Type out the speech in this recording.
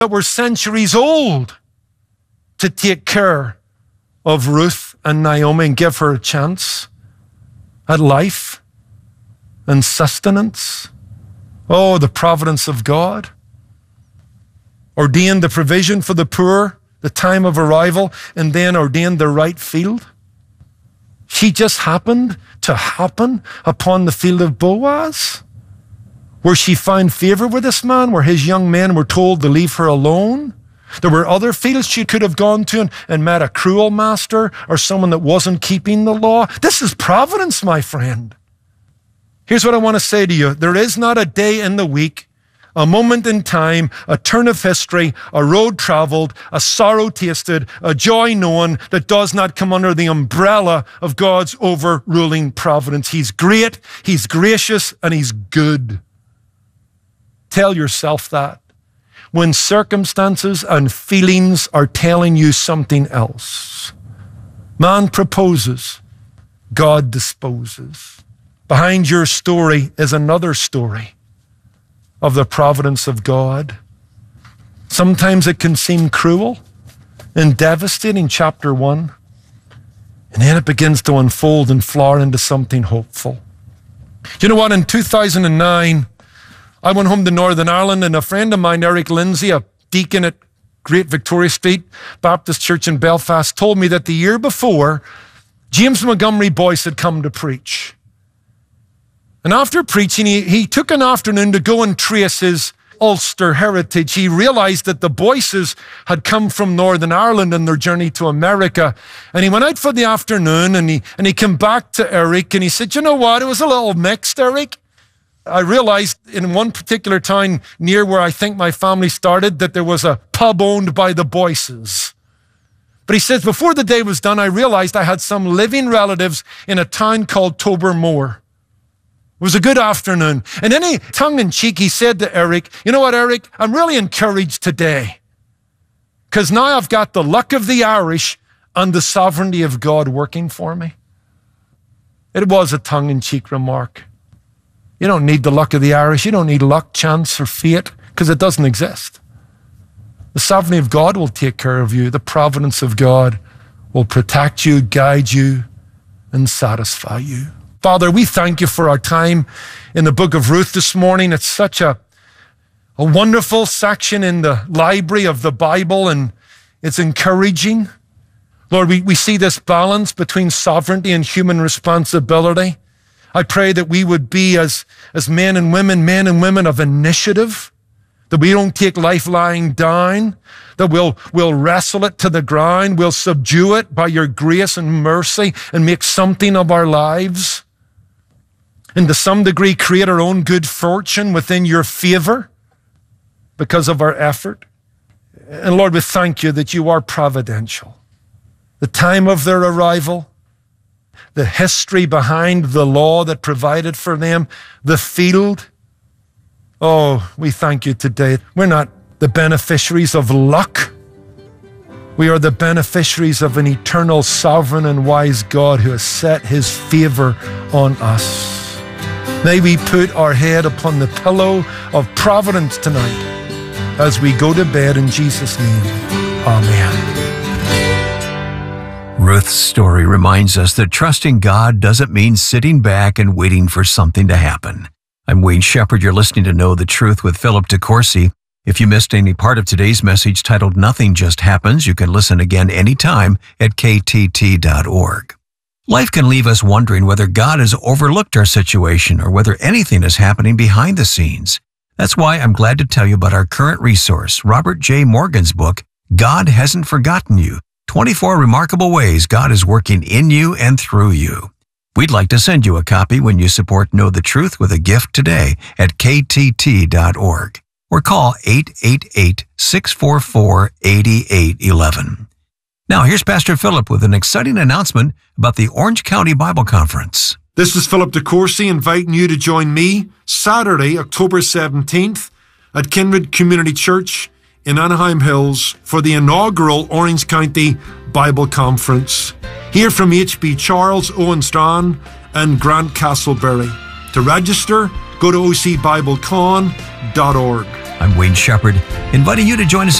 that were centuries old to take care of Ruth and Naomi and give her a chance at life and sustenance. Oh, the providence of God. Ordained the provision for the poor, the time of arrival, and then ordained the right field. She just happened to happen upon the field of Boaz, where she found favor with this man, where his young men were told to leave her alone. There were other fields she could have gone to and met a cruel master or someone that wasn't keeping the law. This is providence, my friend. Here's what I want to say to you. There is not a day in the week, a moment in time, a turn of history, a road traveled, a sorrow tasted, a joy known that does not come under the umbrella of God's overruling providence. He's great, He's gracious, and He's good. Tell yourself that. When circumstances and feelings are telling you something else. Man proposes, God disposes. Behind your story is another story of the providence of God. Sometimes it can seem cruel and devastating, chapter 1. And then it begins to unfold and flower into something hopeful. You know what? In 2009, I went home to Northern Ireland, and a friend of mine, Eric Lindsay, a deacon at Great Victoria Street Baptist Church in Belfast, told me that the year before, James Montgomery Boyce had come to preach. And after preaching, he took an afternoon to go and trace his Ulster heritage. He realized that the Boyces had come from Northern Ireland in their journey to America. And he went out for the afternoon, and he came back to Eric, and he said, you know what, it was a little mixed, Eric. I realized in one particular town near where I think my family started that there was a pub owned by the Boyces. But he says, before the day was done, I realized I had some living relatives in a town called Tobermore. It was a good afternoon. And then tongue-in-cheek, he said to Eric, you know what, Eric, I'm really encouraged today because now I've got the luck of the Irish and the sovereignty of God working for me. It was a tongue-in-cheek remark. You don't need the luck of the Irish. You don't need luck, chance, or fate, because it doesn't exist. The sovereignty of God will take care of you. The providence of God will protect you, guide you, and satisfy you. Father, we thank you for our time in the book of Ruth this morning. It's such a wonderful section in the library of the Bible, and it's encouraging. Lord, we see this balance between sovereignty and human responsibility. I pray that we would be as men and women of initiative, that we don't take life lying down, that we'll wrestle it to the ground, we'll subdue it by your grace and mercy and make something of our lives. And to some degree, create our own good fortune within your favor because of our effort. And Lord, we thank you that you are providential. The time of their arrival, the history behind the law that provided for them, the field. Oh, we thank you today. We're not the beneficiaries of luck. We are the beneficiaries of an eternal, sovereign, and wise God who has set his favor on us. May we put our head upon the pillow of providence tonight as we go to bed in Jesus' name. Amen. Ruth's story reminds us that trusting God doesn't mean sitting back and waiting for something to happen. I'm Wayne Shepherd. You're listening to Know the Truth with Philip DeCourcy. If you missed any part of today's message titled Nothing Just Happens, you can listen again anytime at ktt.org. Life can leave us wondering whether God has overlooked our situation or whether anything is happening behind the scenes. That's why I'm glad to tell you about our current resource, Robert J. Morgan's book, God Hasn't Forgotten You, 24 Remarkable Ways God is Working in You and Through You. We'd like to send you a copy when you support Know the Truth with a gift today at ktt.org or call 888-644-8811. Now here's Pastor Philip with an exciting announcement about the Orange County Bible Conference. This is Philip DeCourcy inviting you to join me Saturday, October 17th at Kindred Community Church in Anaheim Hills for the inaugural Orange County Bible Conference. Hear from H.B. Charles, Owen Strachan, and Grant Castleberry. To register, go to ocbiblecon.org. I'm Wayne Shepherd, inviting you to join us